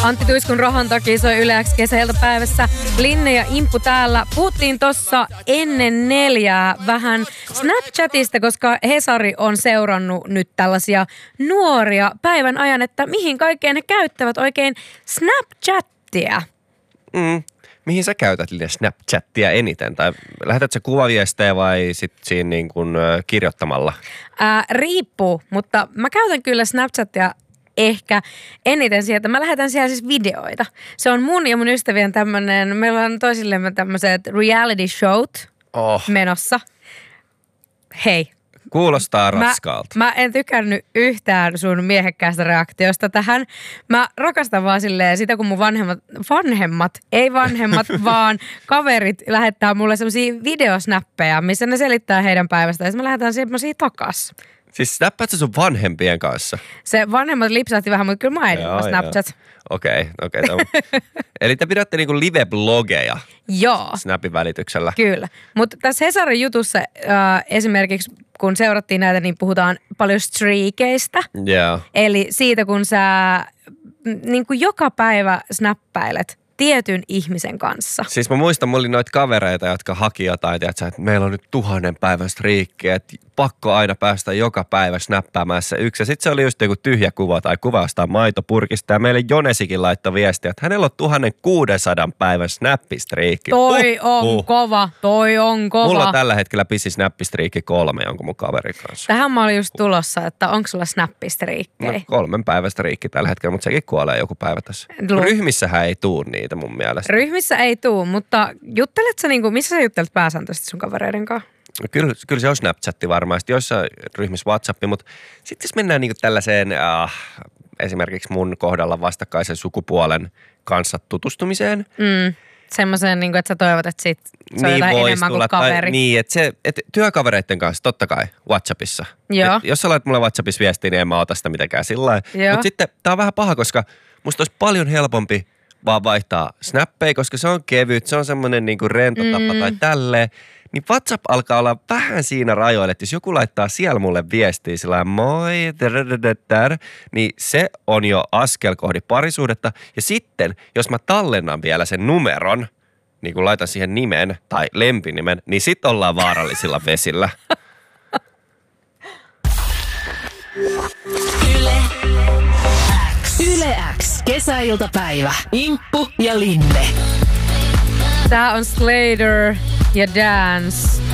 Antti Tuiskun Rohan takia soi Yle X kesäiltapäivässä. Linne ja Imppu täällä. Puhuttiin tossa ennen 4 vähän Snapchatista, koska Hesari on seurannut nyt tällaisia nuoria päivän ajan, että mihin kaikkeen he käyttävät oikein Snapchattia. Mihin sä käytät Snapchattia eniten? Tai lähetät sä kuvaviestejä vai sit siinä niin kuin kirjoittamalla? Riippuu, mutta mä käytän kyllä Snapchatia ehkä eniten sieltä. Mä lähetän siellä siis videoita. Se on mun ja mun ystävien tämmönen, meillä on toisillemme tämmöiset reality showt menossa. Hei. Kuulostaa raskaalta. Mä en tykännyt yhtään sun miehekkäästä reaktiosta tähän. Mä rakastan vaan silleen sitä, kun mun vanhemmat, vaan kaverit lähettää mulle semmosia videosnappeja, missä ne selittää heidän päivästä. Ja sitten mä lähetän semmosia takas. Siis snappaat sä sun vanhempien kanssa? Se vanhemmat lipsahti vähän, mutta kyllä mä äidin Snapchat. Okei. Eli te pidätte niinku live-blogeja Snapin välityksellä. Kyllä. Mutta tässä Hesarin jutussa esimerkiksi, kun seurattiin näitä, niin puhutaan paljon streakeistä. Eli siitä, kun sä niin kuin joka päivä snappäilet tietyn ihmisen kanssa. Siis mä muistan, mulla oli noita kavereita, jotka haki jotain, tiiätkö, että meillä on nyt 1000 päivän striikki, että pakko aina päästä joka päivä snappäämässä yksi. Ja sit se oli just joku tyhjä kuva tai kuva jostain maitopurkista. Ja meille Jonesikin laittoi viestiä, että hänellä on 1600 päivän snappistriikki. Toi on kova. Mulla on tällä hetkellä pisi snappistriikki 3 jonkun mun kaverin kanssa. Tähän mä olin just tulossa, että onko sulla snappistriikkejä? No 3 päivän striikki tällä hetkellä, mutta sekin kuolee joku päivä tässä. Ryhmissähän ei tuu niitä mun mielestä. Ryhmissä ei tuu, mutta juttelet sä niinku, missä sä juttelet pääsääntöisesti sun kavereiden kanssa? Kyllä se on Snapchatti varmasti, joissa ryhmissä WhatsApp, mutta sitten jos mennään niinku tällaiseen esimerkiksi mun kohdalla vastakkaisen sukupuolen kanssa tutustumiseen. Semmoiseen, niin että sä toivot, että sit se on jotain enemmän kuin kaveri. Niin, että työkavereiden kanssa totta kai WhatsAppissa. Jos sä laitat mulle WhatsAppissa viestiä, niin en mä ota sitä mitenkään sillä lailla. Mutta sitten tää on vähän paha, koska musta olisi paljon helpompi vaan vaihtaa snappeja, koska se on kevyt, se on semmoinen niinku rento tapa tai tälleen. Niin WhatsApp alkaa olla vähän siinä rajoilla, että jos joku laittaa siellä mulle viestiä sillä moi, niin se on jo askel kohti parisuhdetta. Ja sitten, jos mä tallennan vielä sen numeron, niin kun laitan siihen nimen tai lempinimen, niin sit ollaan vaarallisilla vesillä. Yle X. Kesäiltapäivä. Imppu ja Linne. Tää on Slater ja Dance.